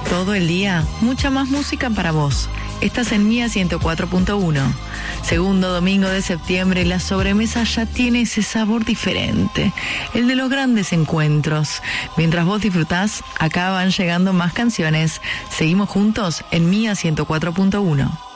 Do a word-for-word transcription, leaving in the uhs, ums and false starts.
Todo el día, mucha más música para vos. Estás en Mía ciento cuatro punto uno. Segundo domingo de septiembre, la sobremesa ya tiene ese sabor diferente, el de los grandes encuentros. Mientras vos disfrutás, acá van llegando más canciones. Seguimos juntos en Mía ciento cuatro punto uno.